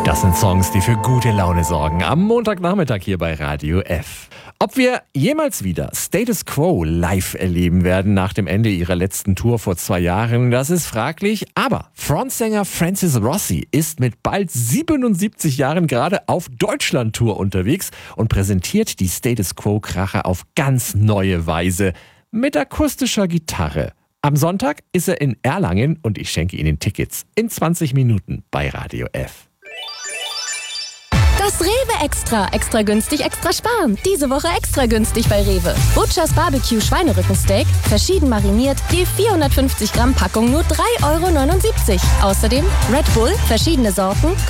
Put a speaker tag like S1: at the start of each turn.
S1: Das sind Songs, die für gute Laune sorgen. Am Montagnachmittag hier bei Radio F. Ob wir jemals wieder Status Quo live erleben werden nach dem Ende ihrer letzten Tour vor 2 Jahren, das ist fraglich. Aber Frontsänger Francis Rossi ist mit bald 77 Jahren gerade auf Deutschland-Tour unterwegs und präsentiert die Status Quo-Kracher auf ganz neue Weise mit akustischer Gitarre. Am Sonntag ist er in Erlangen und ich schenke Ihnen Tickets in 20 Minuten bei Radio F.
S2: Das Rewe Extra. Extra günstig, extra sparen. Diese Woche extra günstig bei Rewe. Butchers Barbecue Schweinerückensteak, verschieden mariniert, je 450 Gramm Packung nur 3,79 €. Außerdem Red Bull, verschiedene Sorten,